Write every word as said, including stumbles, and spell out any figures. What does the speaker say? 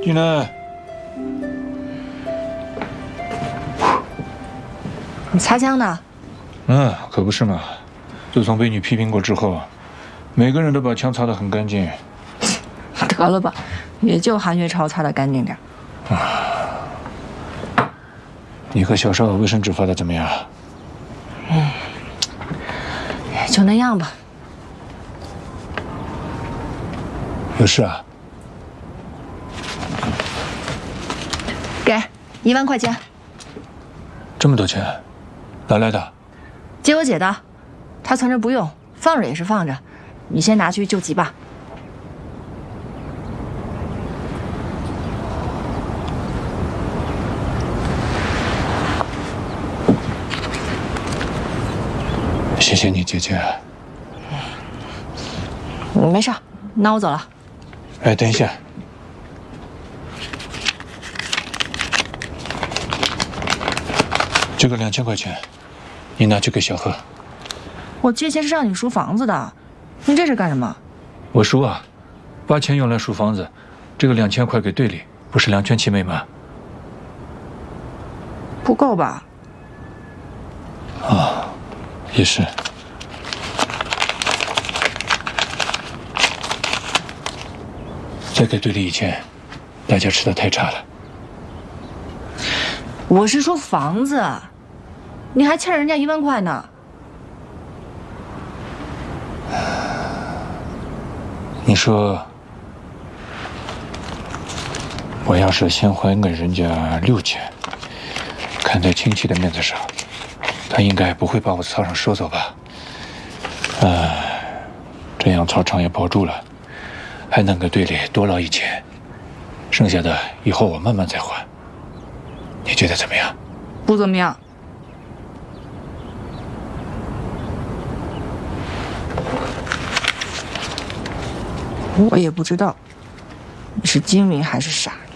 进来。 你擦枪呢？ 嗯，可不是嘛。自从被你批评过之后，每个人都把枪擦得很干净。 得了吧，也就韩学超擦得干净点。 啊，你和小邵卫生纸发的怎么样？ 嗯，就那样吧。 有事啊？ 给一万块钱。 这么多钱，哪来的？ 借我姐的，她存着不用，放着也是放着，你先拿去救急吧。 谢谢你，姐姐。 嗯，没事，那我走了。 哎，等一下。这个两千块钱，你拿去给小贺。 我借钱是让你赎房子的，你这是干什么？ 我赎啊，把钱用来赎房子，这个两千块给队里，不是两全其美吗？ 不够吧？ 啊，也是。再给队里一千，大家吃的太差了。 我是说房子，你还欠人家一万块呢。 你说，我要是先还给人家六千，看在亲戚的面子上，他应该不会把我操场收走吧？哎，这样操场也保住了，还能给队里多捞一千，剩下的以后我慢慢再还。你觉得怎么样？ 不怎么样。我也不知道你是精明还是傻。